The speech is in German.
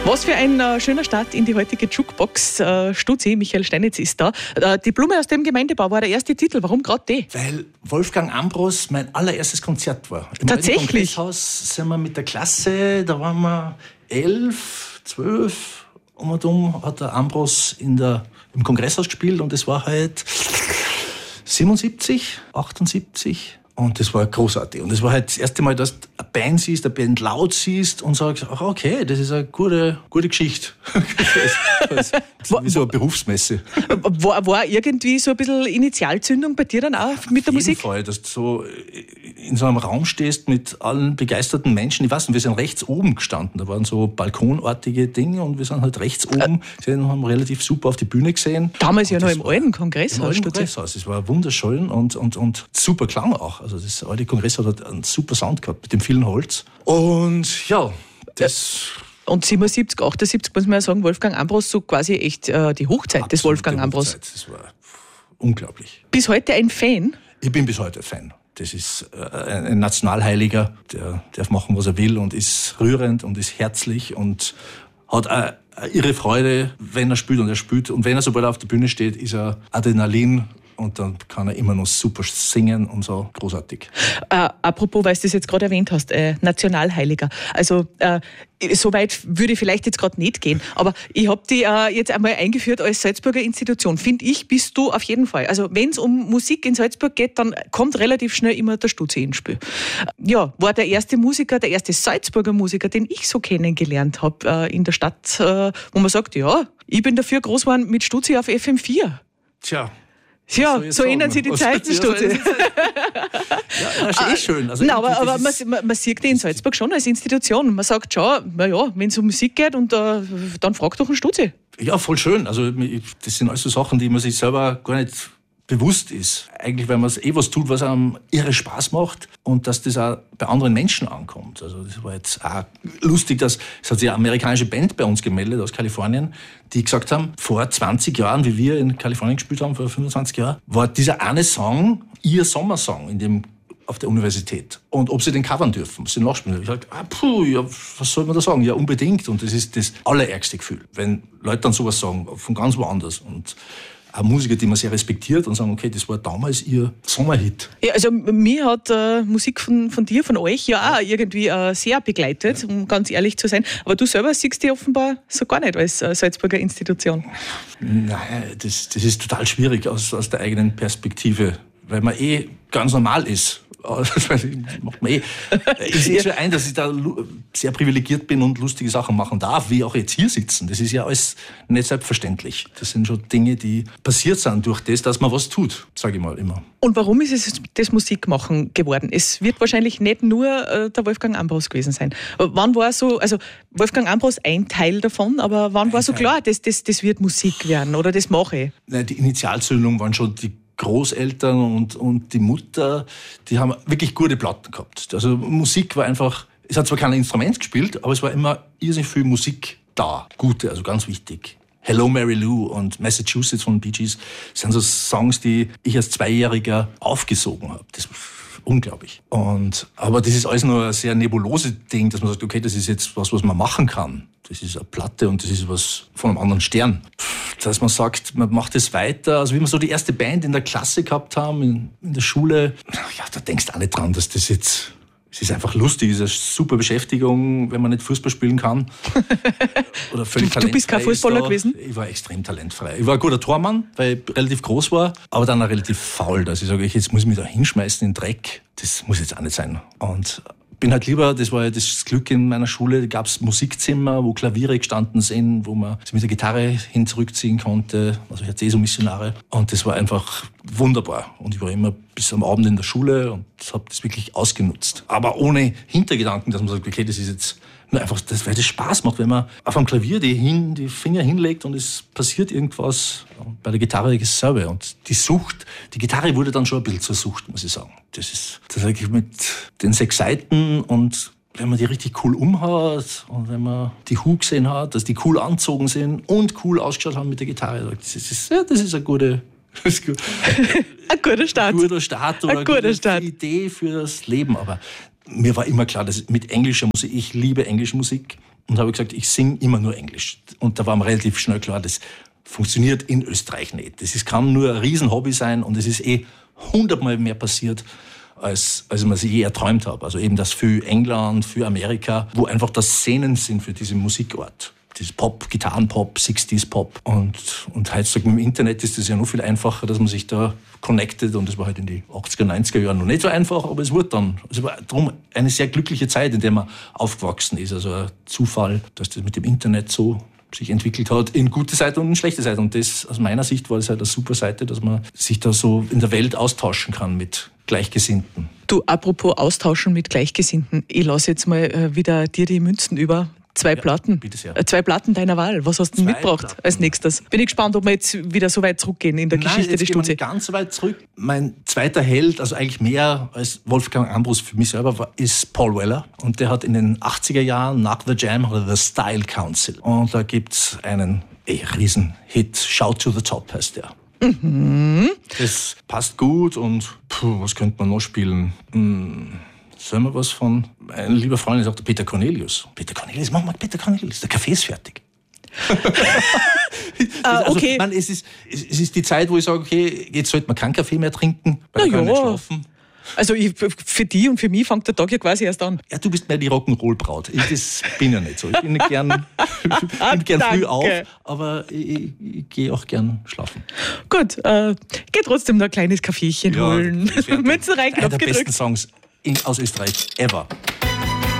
Was für ein schöner Start in die heutige Jukebox. Stutzi, Michael Steinitz ist da. Die Blume aus dem Gemeindebau war der erste Titel. Warum gerade die? Weil Wolfgang Ambros mein allererstes Konzert war. Im Tatsächlich? Im Kongresshaus sind wir mit der Klasse, da waren wir 11, 12 hat der Ambros im Kongresshaus gespielt und das war halt 77, 78. Und das war großartig. Und das war halt das erste Mal, dass du eine Band siehst, eine Band laut siehst und sagst, ach okay, das ist eine gute Geschichte. Das ist wie so eine Berufsmesse. War irgendwie so ein bisschen Initialzündung bei dir dann auch mit der Musik? Auf jeden Fall, dass du so in so einem Raum stehst mit allen begeisterten Menschen. Ich weiß nicht, wir sind rechts oben gestanden. Da waren so balkonartige Dinge und wir sind halt rechts oben. Sie haben relativ super auf die Bühne gesehen. Damals ja noch im alten Kongresshaus. Im alten Kongresshaus. Es war wunderschön und super Klang auch. Also das alte Kongresshaus hat einen super Sound gehabt mit dem vielen Holz. Und ja, das... Und 77, 78 muss man ja sagen, Wolfgang Ambros, so quasi echt die Hochzeit des Wolfgang Ambros. Das war unglaublich. Bis heute ein Fan? Ich bin bis heute Fan. Das ist ein Nationalheiliger, der darf machen, was er will und ist rührend und ist herzlich und hat eine irre Freude, wenn er spielt und er spielt. Und wenn er sobald auf der Bühne steht, ist er Adrenalin. Und dann kann er immer noch super singen und so, großartig. Apropos, weil du das jetzt gerade erwähnt hast, Nationalheiliger. Also so weit würde ich vielleicht jetzt gerade nicht gehen, aber ich habe die jetzt einmal eingeführt als Salzburger Institution. Finde ich, bist du auf jeden Fall. Also wenn es um Musik in Salzburg geht, dann kommt relativ schnell immer der Stutzi ins Spiel. Ja, war der erste Salzburger Musiker, den ich so kennengelernt habe in der Stadt, wo man sagt, ja, ich bin dafür groß geworden mit Stutzi auf FM4. Tja. Ja, so ändern sich die Zeiten, Stutzi. Ja, das ist eh schön. Also aber man sieht die in Salzburg schon als Institution. Man sagt schon, naja, wenn es um Musik geht, und dann fragt doch einen Stutzi. Ja, voll schön. Also das sind alles so Sachen, die man sich selber gar nicht bewusst ist. Eigentlich, weil man was tut, was einem irre Spaß macht und dass das auch bei anderen Menschen ankommt. Also das war jetzt auch lustig, es hat sich eine amerikanische Band bei uns gemeldet aus Kalifornien, die gesagt haben, vor 20 Jahren, wie wir in Kalifornien gespielt haben, vor 25 Jahren, war dieser eine Song ihr Sommersong auf der Universität. Und ob sie den covern dürfen, sie nachspielen. Ich dachte, was soll man da sagen? Ja, unbedingt. Und das ist das allerärgste Gefühl, wenn Leute dann sowas sagen, von ganz woanders. Und auch Musiker, die man sehr respektiert und sagen, okay, das war damals ihr Sommerhit. Ja, also mir hat Musik von dir, von euch ja auch irgendwie sehr begleitet, um ganz ehrlich zu sein. Aber du selber siehst dich offenbar so gar nicht als Salzburger Institution. Nein, das ist total schwierig aus der eigenen Perspektive, weil man ganz normal ist. Macht man Ich sehe schon ein, dass ich da sehr privilegiert bin und lustige Sachen machen darf, wie auch jetzt hier sitzen. Das ist ja alles nicht selbstverständlich. Das sind schon Dinge, die passiert sind durch das, dass man was tut, sage ich mal immer. Und warum ist es das Musikmachen geworden? Es wird wahrscheinlich nicht nur der Wolfgang Ambros gewesen sein. Wann war so, also Wolfgang Ambros ein Teil davon, aber wann war so klar, das wird Musik werden oder das mache ich? Nein, die Initialzündung waren schon die Großeltern und die Mutter, die haben wirklich gute Platten gehabt. Also Musik war einfach, es hat zwar kein Instrument gespielt, aber es war immer irrsinnig viel Musik da. Gute, also ganz wichtig. Hello Mary Lou und Massachusetts von Bee Gees sind so Songs, die ich als Zweijähriger aufgesogen habe. Das ist unglaublich. Aber das ist alles nur ein sehr nebulose Ding, dass man sagt, okay, das ist jetzt was man machen kann. Das ist eine Platte und das ist was von einem anderen Stern. Dass man sagt, man macht es weiter. Also wie wir so die erste Band in der Klasse gehabt haben, in der Schule, ja, da denkst du auch nicht dran, dass das jetzt... Es ist einfach lustig, es ist eine super Beschäftigung, wenn man nicht Fußball spielen kann. Oder völlig talentfrei. Du bist kein Fußballer gewesen? Ich war extrem talentfrei. Ich war ein guter Tormann, weil ich relativ groß war, aber dann auch relativ faul. Dass ich sage, jetzt muss ich mich da hinschmeißen in den Dreck. Das muss jetzt auch nicht sein. Und bin halt lieber, das war ja das Glück in meiner Schule, da gab es Musikzimmer, wo Klaviere gestanden sind, wo man sich mit der Gitarre hin zurückziehen konnte. Also ich hatte so Missionare. Und das war einfach wunderbar. Und ich war immer bis am Abend in der Schule und habe das wirklich ausgenutzt. Aber ohne Hintergedanken, dass man sagt, okay, das ist jetzt nur einfach, weil das Spaß macht, wenn man auf einem Klavier die Finger hinlegt und es passiert irgendwas. Und bei der Gitarre ist es selber. Und die Gitarre wurde dann schon ein bisschen zur Sucht, muss ich sagen. Das eigentlich mit den 6 Saiten und wenn man die richtig cool umhat und wenn man die Hu gesehen hat, dass die cool angezogen sind und cool ausgeschaut haben mit der Gitarre, das ist eine gute... Ein guter Start. Ein guter Start oder eine gute Idee für das Leben. Aber mir war immer klar, dass mit englischer Musik, ich liebe englische Musik, und habe gesagt, ich singe immer nur Englisch. Und da war mir relativ schnell klar, das funktioniert in Österreich nicht. Kann nur ein Riesenhobby sein und es ist 100-mal mehr passiert, als man sich je erträumt hat. Also eben das für England, für Amerika, wo einfach das Szenen sind für diese Musikart. Das Pop, Gitarrenpop, 60s-Pop. Und heutzutage mit dem Internet ist es ja noch viel einfacher, dass man sich da connectet. Und das war halt in die 80er, 90er Jahren noch nicht so einfach, aber es wurde dann. Es war darum eine sehr glückliche Zeit, in der man aufgewachsen ist. Also ein Zufall, dass das mit dem Internet so sich entwickelt hat in gute Seite und in schlechte Seite. Und das, aus meiner Sicht, war das halt eine super Seite, dass man sich da so in der Welt austauschen kann mit Gleichgesinnten. Du, apropos austauschen mit Gleichgesinnten, ich lasse jetzt mal wieder dir die Münzen über. 2 Platten. Bitte sehr. 2 Platten deiner Wahl. Was hast du denn mitgebracht Platten als nächstes? Bin ich gespannt, ob wir jetzt wieder so weit zurückgehen in der Geschichte des Studios. Nicht ganz so weit zurück. Mein zweiter Held, also eigentlich mehr als Wolfgang Ambros für mich selber, ist Paul Weller. Und der hat in den 80er Jahren nach The Jam The Style Council. Und da gibt's einen Riesen-Hit. Shout to the Top heißt der. Mhm. Das passt gut und was könnte man noch spielen? Sollen wir was von... Ein lieber Freund sagt, Peter Cornelius. Peter Cornelius, mach mal Peter Cornelius. Der Kaffee ist fertig. Also, okay. Es ist die Zeit, wo ich sage, okay, jetzt sollte man keinen Kaffee mehr trinken, weil man kann nicht schlafen. Also für die und für mich fängt der Tag ja quasi erst an. Ja, du bist mehr die Rock'n'Roll-Braut. Das bin ja nicht so. Ich bin nicht gern früh auf, aber ich gehe auch gern schlafen. Gut, geh trotzdem noch ein kleines Kaffeechen holen. Münzen rein, Knopf gedrückt. Einer der gedrückt. besten Songs aus Österreich ever.